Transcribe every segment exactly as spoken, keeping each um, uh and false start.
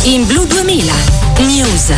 In Blu duemila News.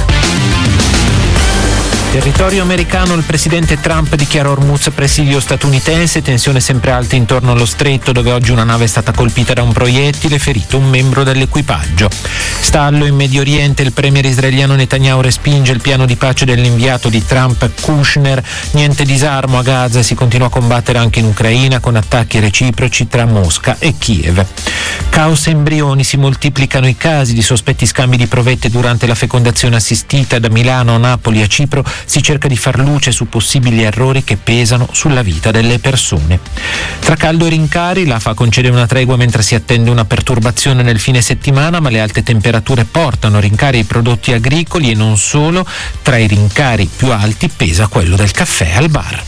Territorio americano, il presidente Trump dichiara Hormuz presidio statunitense, tensione sempre alta intorno allo stretto dove oggi una nave è stata colpita da un proiettile, ferito un membro dell'equipaggio. Stallo in Medio Oriente, il premier israeliano Netanyahu respinge il piano di pace dell'inviato di Trump Kushner, niente disarmo a Gaza, si continua a combattere anche in Ucraina con attacchi reciproci tra Mosca e Kiev. Caos embrioni, si moltiplicano i casi di sospetti scambi di provette durante la fecondazione assistita da Milano a Napoli a Cipro. Si cerca di far luce su possibili errori che pesano sulla vita delle persone. Tra caldo e rincari, l'A F A concede una tregua mentre si attende una perturbazione nel fine settimana, ma le alte temperature portano rincari ai prodotti agricoli e non solo. Tra i rincari più alti pesa quello del caffè al bar.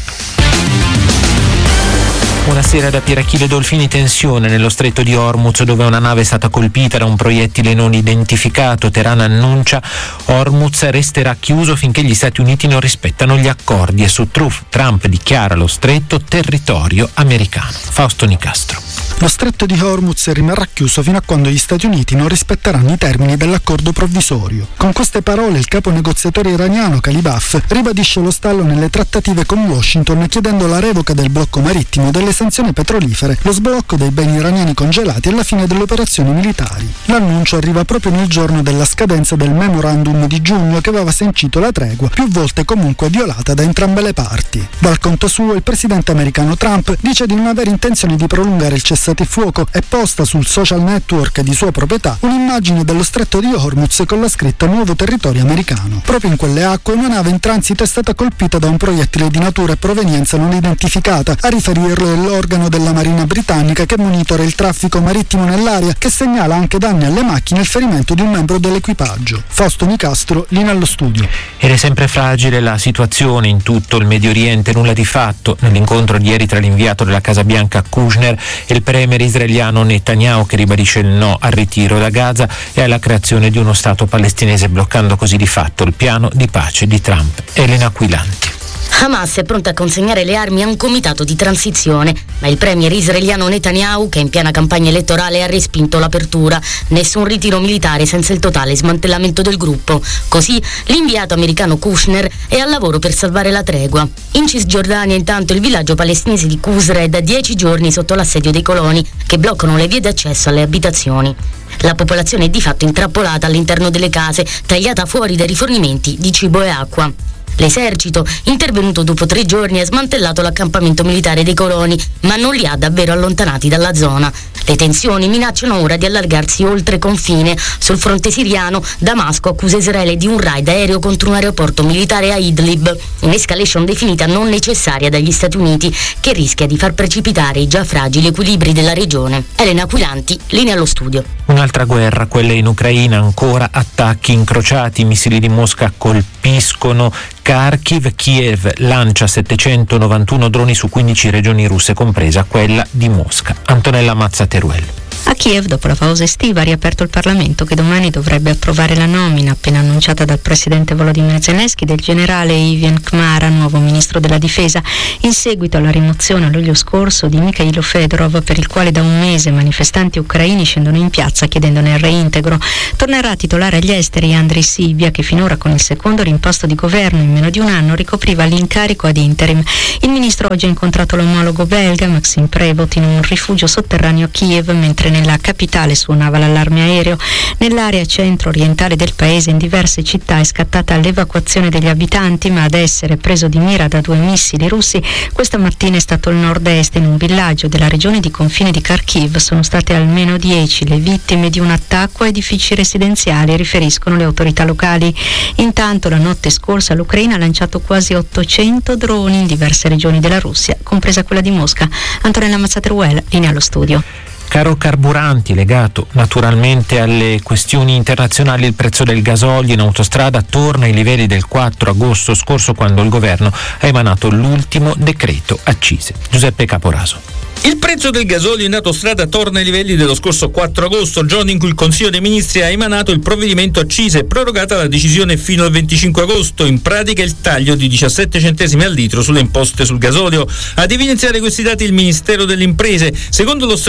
Buonasera da Pirachile Dolfini, tensione nello stretto di Hormuz dove una nave è stata colpita da un proiettile non identificato. Teheran annuncia Hormuz resterà chiuso finché gli Stati Uniti non rispettano gli accordi e su Trump dichiara lo stretto territorio americano. Fausto Nicastro. Lo stretto di Hormuz rimarrà chiuso fino a quando gli Stati Uniti non rispetteranno i termini dell'accordo provvisorio. Con queste parole il capo negoziatore iraniano Kalibaf ribadisce lo stallo nelle trattative con Washington chiedendo la revoca del blocco marittimo, delle sanzioni petrolifere, lo sblocco dei beni iraniani congelati e la fine delle operazioni militari. L'annuncio arriva proprio nel giorno della scadenza del memorandum di giugno che aveva sancito la tregua, più volte comunque violata da entrambe le parti. Dal conto suo il presidente americano Trump dice di non avere intenzione di prolungare il cessate il fuoco e posta sul social network di sua proprietà un'immagine dello stretto di Hormuz con la scritta nuovo territorio americano. Proprio in quelle acque una nave in transito è stata colpita da un proiettile di natura e provenienza non identificata, a riferirlo è l'organo della Marina britannica che monitora il traffico marittimo nell'area, che segnala anche danni alle macchine e il ferimento di un membro dell'equipaggio. Fausto Nicastro, linea allo studio. Ed è sempre fragile la situazione in tutto il Medio Oriente, nulla di fatto nell'incontro di ieri tra l'inviato della Casa Bianca Kushner e il premier israeliano Netanyahu, che ribadisce il no al ritiro da Gaza e alla creazione di uno Stato palestinese, bloccando così di fatto il piano di pace di Trump. Elena Aquilani. Hamas è pronta a consegnare le armi a un comitato di transizione, ma il premier israeliano Netanyahu, che è in piena campagna elettorale, ha respinto l'apertura. Nessun ritiro militare senza il totale smantellamento del gruppo. Così l'inviato americano Kushner è al lavoro per salvare la tregua. In Cisgiordania, intanto, il villaggio palestinese di Qusra è da dieci giorni sotto l'assedio dei coloni che bloccano le vie d'accesso alle abitazioni. La popolazione è di fatto intrappolata all'interno delle case, tagliata fuori dai rifornimenti di cibo e acqua. L'esercito, intervenuto dopo tre giorni, ha smantellato l'accampamento militare dei coloni, ma non li ha davvero allontanati dalla zona. Le tensioni minacciano ora di allargarsi oltre confine. Sul fronte siriano, Damasco accusa Israele di un raid aereo contro un aeroporto militare a Idlib, un'escalation definita non necessaria dagli Stati Uniti, che rischia di far precipitare i già fragili equilibri della regione. Elena Aquilanti, linea allo studio. Un'altra guerra, quella in Ucraina, ancora attacchi incrociati, i missili di Mosca colpiscono Kharkiv, Kiev lancia settecentonovantuno droni su quindici regioni russe, compresa quella di Mosca. Antonella Mazzateruel. A Kiev, dopo la pausa estiva, ha riaperto il Parlamento, che domani dovrebbe approvare la nomina, appena annunciata dal presidente Volodymyr Zelensky, del generale Ivan Kmara, nuovo ministro della difesa, in seguito alla rimozione a luglio scorso di Mikhailo Fedorov, per il quale da un mese manifestanti ucraini scendono in piazza chiedendone il reintegro. Tornerà titolare agli esteri Andriy Sybiha, che finora con il secondo rimposto di governo in meno di un anno ricopriva l'incarico ad interim. Il ministro oggi ha incontrato l'omologo belga Maxim Prevot in un rifugio sotterraneo a Kiev, mentre nella capitale suonava l'allarme aereo. Nell'area centro-orientale del paese, in diverse città, è scattata l'evacuazione degli abitanti, ma ad essere preso di mira da due missili russi questa mattina è stato il nord-est. In un villaggio della regione di confine di Kharkiv sono state almeno dieci le vittime di un attacco a edifici residenziali, riferiscono le autorità locali. Intanto la notte scorsa l'Ucraina ha lanciato quasi ottocento droni in diverse regioni della Russia, compresa quella di Mosca. Antonella Mazzateruel, linea allo studio. Caro carburanti, legato naturalmente alle questioni internazionali, il prezzo del gasolio in autostrada torna ai livelli del quattro agosto scorso, quando il governo ha emanato l'ultimo decreto accise. Giuseppe Caporaso. Il prezzo del gasolio in autostrada torna ai livelli dello scorso quattro agosto, giorno in cui il Consiglio dei Ministri ha emanato il provvedimento accise, prorogata la decisione fino al venticinque agosto, in pratica il taglio di diciassette centesimi al litro sulle imposte sul gasolio. Ad evidenziare questi dati il Ministero delle Imprese. Secondo l'Osservatorio del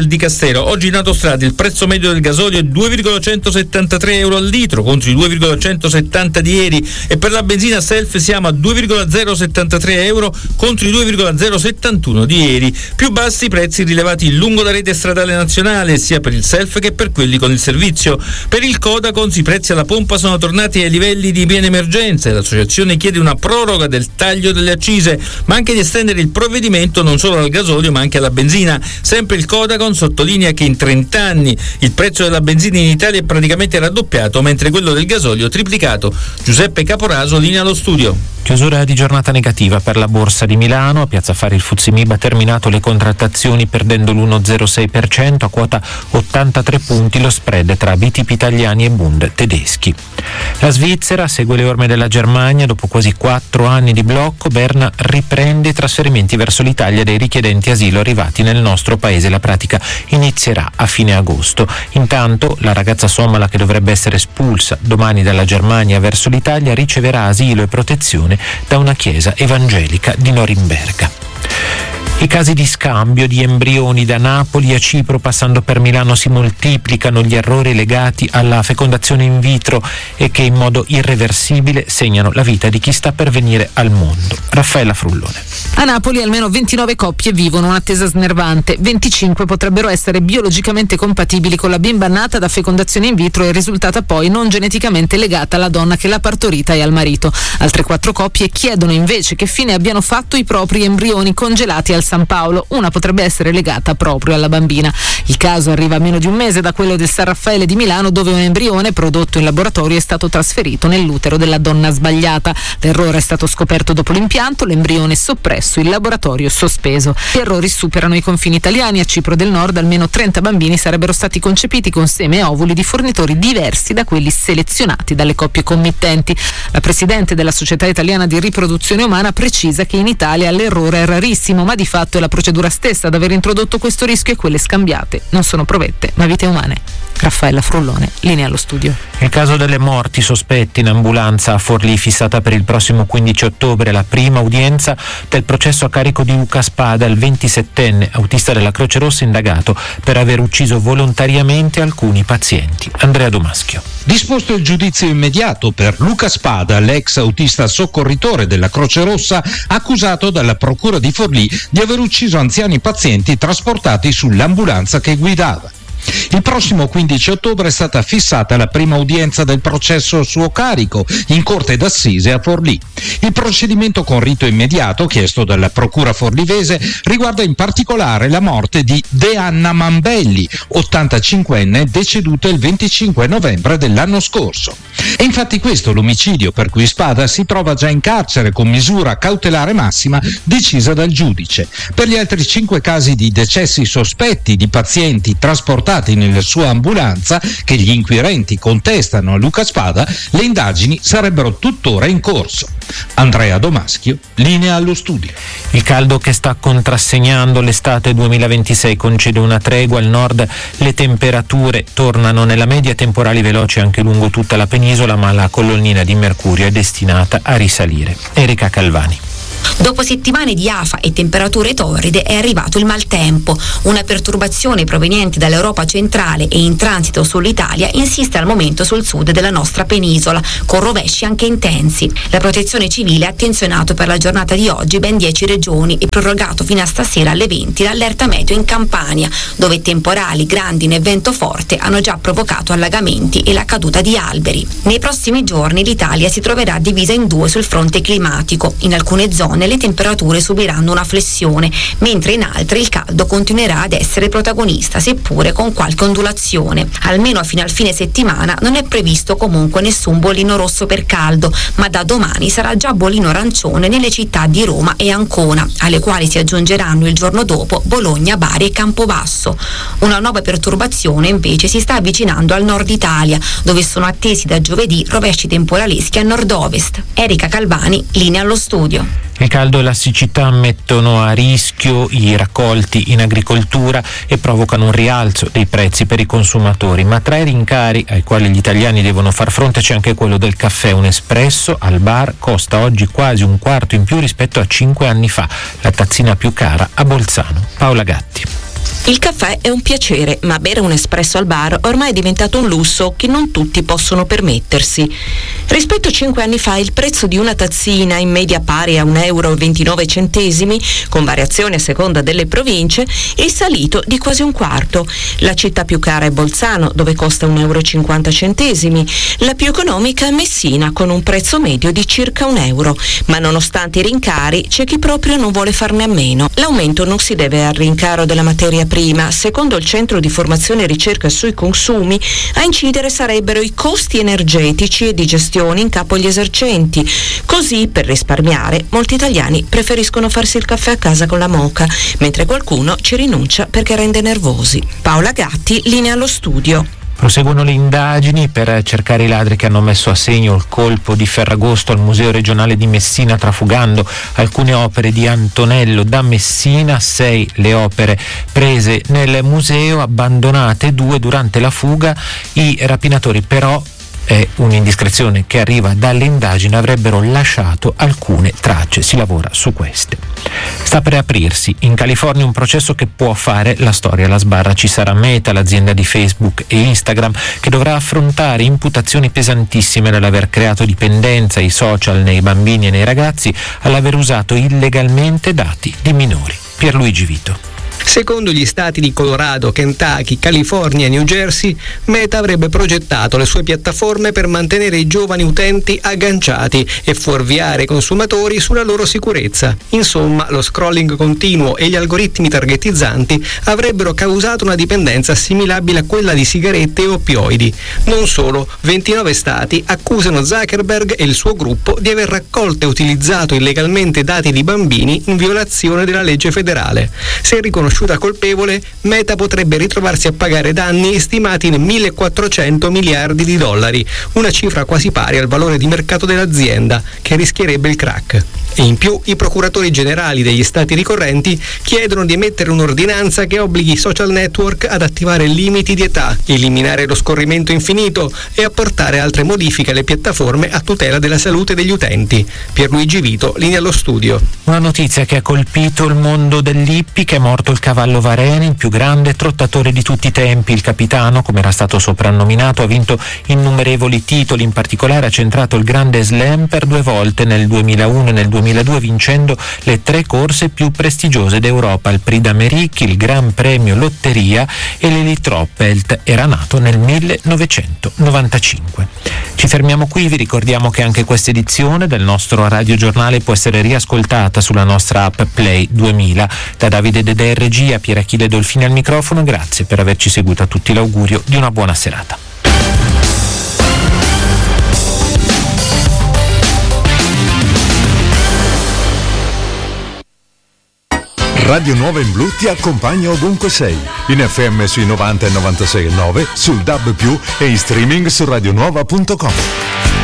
del Dicastero. Oggi in autostrada il prezzo medio del gasolio è due virgola centosettantatré euro al litro contro i due virgola centosettanta di ieri, e per la benzina self siamo a due virgola zero settantatré euro contro i due virgola zero settantuno di ieri. Più bassi i prezzi rilevati lungo la rete stradale nazionale, sia per il self che per quelli con il servizio. Per il Codacons i prezzi alla pompa sono tornati ai livelli di piena emergenza e l'associazione chiede una proroga del taglio delle accise, ma anche di estendere il provvedimento non solo al gasolio ma anche alla benzina. Sempre il Codacons sottolinea che in trenta anni il prezzo della benzina in Italia è praticamente raddoppiato, mentre quello del gasolio triplicato. Giuseppe Caporaso, linea allo studio. Chiusura di giornata negativa per la Borsa di Milano. A Piazza Affari il Fuzimib ha terminato le contrattazioni perdendo l'uno virgola zero sei per cento, a quota ottantatré punti lo spread tra B T P italiani e Bund tedeschi. La Svizzera segue le orme della Germania. Dopo quasi quattro anni di blocco, Berna riprende i trasferimenti verso l'Italia dei richiedenti asilo arrivati nel nostro paese. La pratica inizierà a fine agosto. Intanto la ragazza somala che dovrebbe essere espulsa domani dalla Germania verso l'Italia riceverà asilo e protezione da una chiesa evangelica di Norimberga. I casi di scambio di embrioni da Napoli a Cipro passando per Milano si moltiplicano, gli errori legati alla fecondazione in vitro e che in modo irreversibile segnano la vita di chi sta per venire al mondo. Raffaella Frullone. A Napoli almeno ventinove coppie vivono un'attesa snervante, venticinque potrebbero essere biologicamente compatibili con la bimba nata da fecondazione in vitro e risultata poi non geneticamente legata alla donna che l'ha partorita e al marito. Altre quattro coppie chiedono invece che fine abbiano fatto i propri embrioni congelati al San Paolo. Una potrebbe essere legata proprio alla bambina. Il caso arriva a meno di un mese da quello del San Raffaele di Milano, dove un embrione prodotto in laboratorio è stato trasferito nell'utero della donna sbagliata. L'errore è stato scoperto dopo l'impianto, l'embrione soppresso, il laboratorio sospeso. Gli errori superano i confini italiani. A Cipro del Nord almeno trenta bambini sarebbero stati concepiti con seme e ovuli di fornitori diversi da quelli selezionati dalle coppie committenti. La presidente della Società Italiana di Riproduzione Umana precisa che in Italia l'errore è rarissimo, ma di fatto è la procedura stessa ad aver introdotto questo rischio, e quelle scambiate non sono provette ma vite umane. Raffaella Frullone, linea allo studio. Il caso delle morti sospette in ambulanza a Forlì, fissata per il prossimo quindici ottobre la prima udienza del processo a carico di Luca Spada, il ventisettenne autista della Croce Rossa indagato per aver ucciso volontariamente alcuni pazienti. Andrea Domaschio. Disposto il giudizio immediato per Luca Spada, l'ex autista soccorritore della Croce Rossa, accusato dalla Procura di Forlì di aver ucciso anziani pazienti trasportati sull'ambulanza che guidava. Il prossimo quindici ottobre è stata fissata la prima udienza del processo a suo carico in Corte d'Assise a Forlì. Il procedimento con rito immediato, chiesto dalla Procura forlivese, riguarda in particolare la morte di De Anna Mambelli, ottantacinquenne, deceduta il venticinque novembre dell'anno scorso. È infatti questo l'omicidio per cui Spada si trova già in carcere con misura cautelare massima decisa dal giudice. Per gli altri cinque casi di decessi sospetti di pazienti trasportati nella sua ambulanza, che gli inquirenti contestano a Luca Spada, le indagini sarebbero tuttora in corso. Andrea Domaschio, linea allo studio. Il caldo che sta contrassegnando l'estate duemilaventisei concede una tregua al nord, le temperature tornano nella media, temporali veloci anche lungo tutta la penisola, ma la colonnina di mercurio è destinata a risalire. Erika Calvani. Dopo settimane di afa e temperature torride è arrivato il maltempo. Una perturbazione proveniente dall'Europa centrale e in transito sull'Italia insiste al momento sul sud della nostra penisola, con rovesci anche intensi. La Protezione Civile ha attenzionato per la giornata di oggi ben dieci regioni e prorogato fino a stasera alle venti l'allerta meteo in Campania, dove temporali, grandine e vento forte hanno già provocato allagamenti e la caduta di alberi. Nei prossimi giorni l'Italia si troverà divisa in due sul fronte climatico. In alcune zone le temperature subiranno una flessione, mentre in altre il caldo continuerà ad essere protagonista, seppure con qualche ondulazione. Almeno fino al fine settimana non è previsto comunque nessun bollino rosso per caldo, ma da domani sarà già bollino arancione nelle città di Roma e Ancona, alle quali si aggiungeranno il giorno dopo Bologna, Bari e Campobasso. Una nuova perturbazione invece si sta avvicinando al nord Italia, dove sono attesi da giovedì rovesci temporaleschi a nord-ovest. Erika Calvani, linea allo studio. Il caldo e la siccità mettono a rischio i raccolti in agricoltura e provocano un rialzo dei prezzi per i consumatori, ma tra i rincari ai quali gli italiani devono far fronte c'è anche quello del caffè. Un espresso al bar costa oggi quasi un quarto in più rispetto a cinque anni fa, la tazzina più cara a Bolzano. Paola Gatti. Il caffè è un piacere, ma bere un espresso al bar ormai è diventato un lusso che non tutti possono permettersi. Rispetto a cinque anni fa il prezzo di una tazzina, in media pari a un euro e ventinove centesimi, con variazioni a seconda delle province, è salito di quasi un quarto. La città più cara è Bolzano, dove costa un euro e cinquanta centesimi. La più economica è Messina, con un prezzo medio di circa un euro. Ma nonostante i rincari, c'è chi proprio non vuole farne a meno. L'aumento non si deve al rincaro della materia prima. Secondo il Centro di Formazione e Ricerca sui Consumi, a incidere sarebbero i costi energetici e di gestione in capo agli esercenti. Così, per risparmiare, molti italiani preferiscono farsi il caffè a casa con la moka, mentre qualcuno ci rinuncia perché rende nervosi. Paola Gatti, linea allo studio. Proseguono le indagini per cercare i ladri che hanno messo a segno il colpo di Ferragosto al Museo regionale di Messina, trafugando alcune opere di Antonello da Messina. Sei le opere prese nel museo, abbandonate due durante la fuga. I rapinatori però, è un'indiscrezione che arriva dalle indagini, avrebbero lasciato alcune tracce. Si lavora su queste. Sta per aprirsi in California un processo che può fare la storia alla sbarra. Ci sarà Meta, l'azienda di Facebook e Instagram, che dovrà affrontare imputazioni pesantissime dall'aver creato dipendenza ai social nei bambini e nei ragazzi, all'aver usato illegalmente dati di minori. Pierluigi Vito. Secondo gli stati di Colorado, Kentucky, California e New Jersey, Meta avrebbe progettato le sue piattaforme per mantenere i giovani utenti agganciati e fuorviare i consumatori sulla loro sicurezza. Insomma, lo scrolling continuo e gli algoritmi targetizzanti avrebbero causato una dipendenza assimilabile a quella di sigarette e oppioidi. Non solo, ventinove stati accusano Zuckerberg e il suo gruppo di aver raccolto e utilizzato illegalmente dati di bambini in violazione della legge federale. Se riconosciuta colpevole, Meta potrebbe ritrovarsi a pagare danni stimati in millequattrocento miliardi di dollari, una cifra quasi pari al valore di mercato dell'azienda, che rischierebbe il crack. E in più i procuratori generali degli stati ricorrenti chiedono di emettere un'ordinanza che obblighi i social network ad attivare limiti di età, eliminare lo scorrimento infinito e apportare altre modifiche alle piattaforme a tutela della salute degli utenti. Pierluigi Vito, linea allo studio. Una notizia che ha colpito il mondo dell'hippica: è morto il cavallo Vareni, il più grande trottatore di tutti i tempi. Il capitano, come era stato soprannominato, ha vinto innumerevoli titoli, in particolare ha centrato il Grande Slam per due volte, nel duemilauno e nel duemiladue, vincendo le tre corse più prestigiose d'Europa, il Prix d'Amérique, il Gran Premio Lotteria e l'Elitroppelt. Era nato nel millenovecentonovantacinque. Ci fermiamo qui, vi ricordiamo che anche questa edizione del nostro radiogiornale può essere riascoltata sulla nostra app Play duemila. Da Davide Dedè in regia, Pier Achille Dolfini al microfono, grazie per averci seguito, a tutti l'augurio di una buona serata. Radio Nuova in Blu ti accompagna ovunque sei, in F M sui novanta e novantasei e nove, sul D A B più, e in streaming su radionuova punto com.